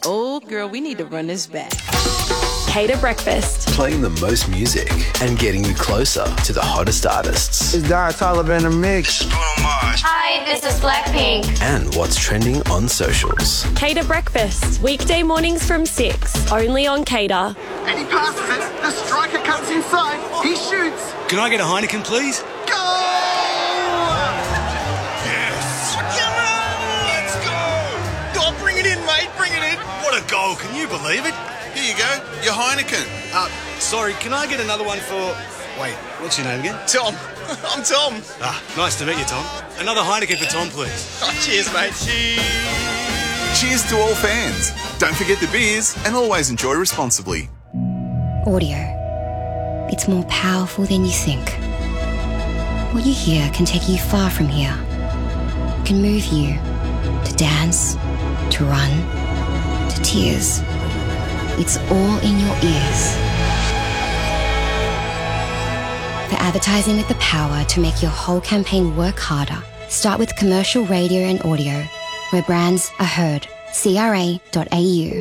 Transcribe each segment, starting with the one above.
Oh, girl, we need to run this back. Cater Breakfast. Playing the most music and getting you closer to the hottest artists. It's Don Toliver in the mix. Hi, this is Blackpink. And what's trending on socials. Cater Breakfast. Weekday mornings from 6. Only on Cater. And he passes it. The striker comes inside. He shoots. Can I get a Heineken, please? Goal! Yes! Come on! Let's go! Oh, bring it in, mate. Bring it in. What a goal. Can you believe it? Here you go. Your Heineken. Sorry, can I get another one for... Wait, what's your name again? Tom. I'm Tom. Nice to meet you, Tom. Another Heineken for Tom, please. Oh, cheers, mate. Cheers to all fans. Don't forget the beers and always enjoy responsibly. Audio. It's more powerful than you think. What you hear can take you far from here. It can move you to dance, to run, to tears. It's all in your ears. For advertising with the power to make your whole campaign work harder, start with commercial radio and audio, where brands are heard. CRA.au.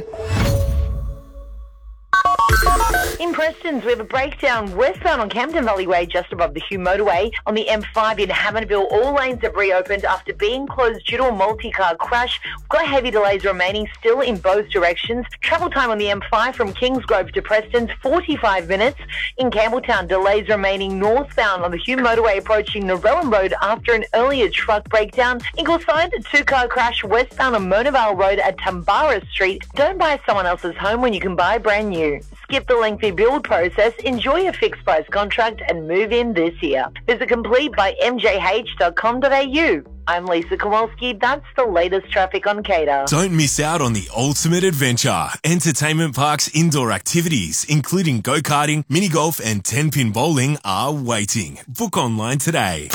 In Prestons, we have a breakdown westbound on Camden Valley Way just above the Hugh Motorway. On the M5 in Hammondville, all lanes have reopened after being closed due to a multi-car crash. We've got heavy delays remaining still in both directions. Travel time on the M5 from Kingsgrove to Prestons, 45 minutes. In Campbelltown, delays remaining northbound on the Hugh Motorway approaching Narellan Road after an earlier truck breakdown. Ingleside, a two-car crash westbound on Monavale Road at Tambara Street. Don't buy someone else's home when you can buy brand new. Skip the lengthy build process, enjoy a fixed price contract and move in this year. Visit complete by mjh.com.au. I'm Lisa Kowalski. That's the latest traffic on Cater. Don't miss out on the ultimate adventure. Entertainment Park's indoor activities, including go-karting, mini-golf and 10-pin bowling are waiting. Book online today.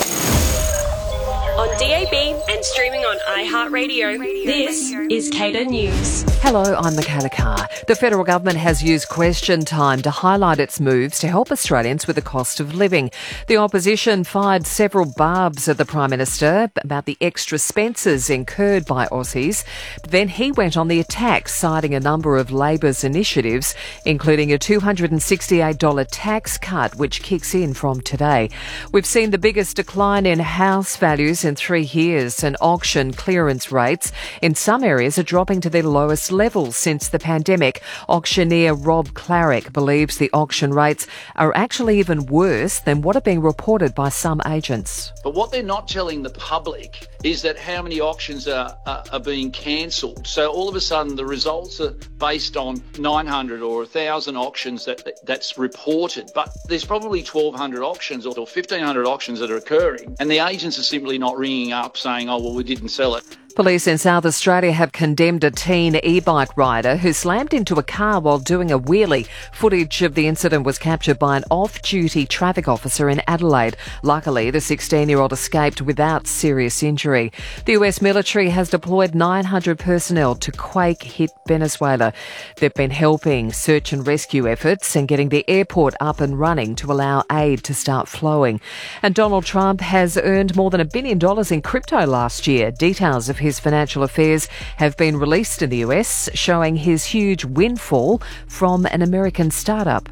On DAB and streaming on iHeartRadio, this is Cater News. Hello, I'm Michaela Carr. The federal government has used question time to highlight its moves to help Australians with the cost of living. The opposition fired several barbs at the Prime Minister about the extra expenses incurred by Aussies. Then he went on the attack, citing a number of Labor's initiatives, including a $268 tax cut, which kicks in from today. We've seen the biggest decline in house values in 3 years, and auction clearance rates in some areas are dropping to their lowest levels since the pandemic. Auctioneer Rob Clarick believes the auction rates are actually even worse than what are being reported by some agents. But what they're not telling the public is that how many auctions are being cancelled. So all of a sudden the results are based on 900 or 1,000 auctions that's reported. But there's probably 1,200 auctions or 1,500 auctions that are occurring, and the agents are simply not ringing up saying, oh, well, we didn't sell it. Police in South Australia have condemned a teen e-bike rider who slammed into a car while doing a wheelie. Footage of the incident was captured by an off-duty traffic officer in Adelaide. Luckily, the 16-year-old escaped without serious injury. The US military has deployed 900 personnel to quake-hit Venezuela. They've been helping search and rescue efforts and getting the airport up and running to allow aid to start flowing. And Donald Trump has earned more than $1 billion in crypto last year. Details of his financial affairs have been released in the US, showing his huge windfall from an American startup.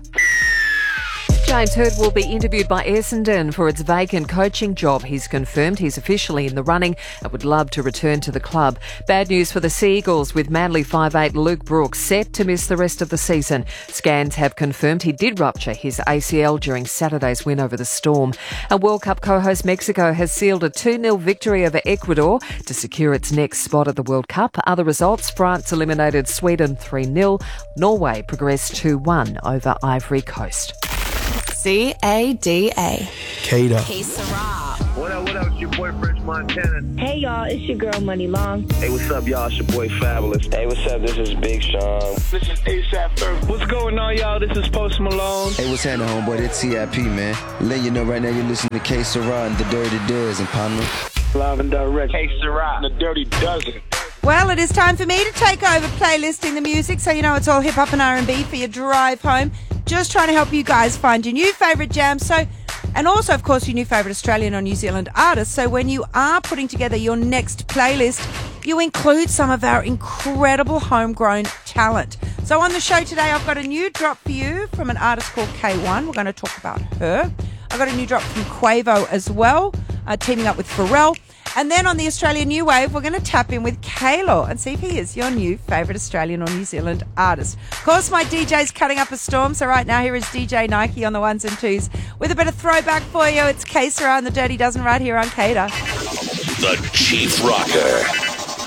James Hird will be interviewed by Essendon for its vacant coaching job. He's confirmed he's officially in the running and would love to return to the club. Bad news for the Seagulls, with Manly 5'8" Luke Brooks set to miss the rest of the season. Scans have confirmed he did rupture his ACL during Saturday's win over the Storm. And World Cup co-host Mexico has sealed a 2-0 victory over Ecuador to secure its next spot at the World Cup. Other results: France eliminated Sweden 3-0. Norway progressed 2-1 over Ivory Coast. CADA. Cater. Hey, Sarah. What up, it's your boy French Montana. Hey y'all, it's your girl Money Long. Hey, what's up y'all, it's your boy Fabulous. Hey, what's up, this is Big Sean. This is ASAP Ferg. What's going on y'all, this is Post Malone. Hey, what's happening homeboy, it's CIP man. Letting you know right now you're listening to K Sarah and the Dirty Dozen, partner. Live and direct. Hey Sarah, the Dirty Dozen. Well, it is time for me to take over playlisting the music, so you know it's all hip-hop and R&B for your drive home. Just trying to help you guys find your new favourite jams, and also, of course, your new favourite Australian or New Zealand artists. So when you are putting together your next playlist, you include some of our incredible homegrown talent. So on the show today, I've got a new drop for you from an artist called K1. We're going to talk about her. I've got a new drop from Quavo as well, teaming up with Pharrell. And then on the Australian New Wave, we're going to tap in with K-Law and see if he is your new favourite Australian or New Zealand artist. Of course, my DJ's cutting up a storm, so right now here is DJ Nike on the ones and twos with a bit of throwback for you. It's K Sarah and the Dirty Dozen right here on Cater. The Chief Rocker.